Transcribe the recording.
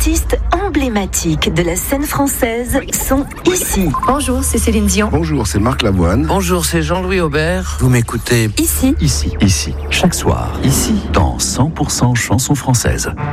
artistes emblématiques de la scène française sont ici. Bonjour, c'est Céline Dion. Bonjour, c'est Marc Lavoine. Bonjour, c'est Jean-Louis Aubert. Vous m'écoutez Ici. Ici, chaque soir, ici, dans 100% chansons françaises.